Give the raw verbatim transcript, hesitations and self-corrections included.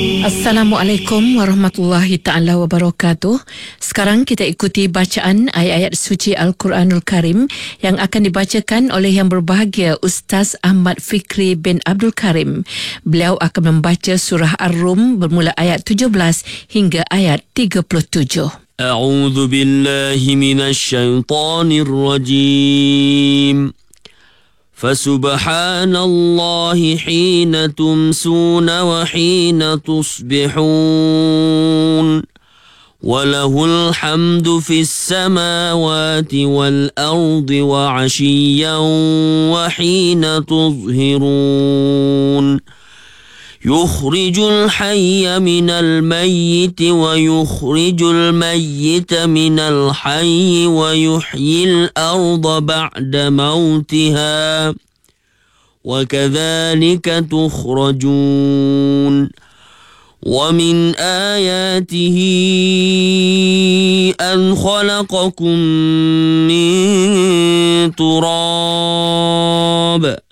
Assalamualaikum warahmatullahi ta'ala wabarakatuh. Sekarang kita ikuti bacaan ayat-ayat suci Al-Quranul Karim yang akan dibacakan oleh yang berbahagia Ustaz Ahmad Fikri bin Abdul Karim. Beliau akan membaca surah Ar-Rum bermula ayat tujuh belas hingga ayat tiga puluh tujuh. A'udzu billahi minasy syaithanir rajim. فسبحان الله حين تمسون وحين تصبحون وله الحمد في السماوات والأرض وعشيا وحين تظهرون يخرج الحي من الميت ويخرج الميت من الحي ويحيي الأرض بعد موتها وكذلك تخرجون ومن آياته أن خلقكم من تراب